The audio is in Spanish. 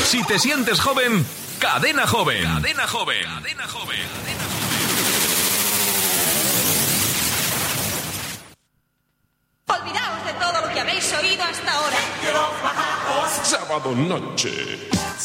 Si te sientes joven, Cadena Joven. Cadena Joven. Cadena Joven. Olvidaos de todo lo que habéis oído hasta ahora. Sábado noche.